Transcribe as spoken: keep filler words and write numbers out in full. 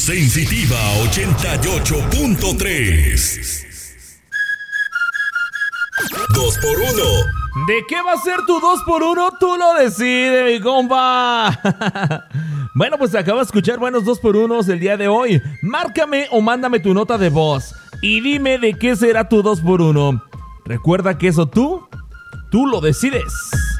Sensitiva ochenta y ocho punto tres. Dos por uno. ¿De qué va a ser tu dos por uno? Tú lo decides, mi compa. Bueno, pues acabo de escuchar buenos dos por unos el día de hoy. Márcame o mándame tu nota de voz y dime de qué será tu dos por uno. Recuerda que eso tú, tú lo decides.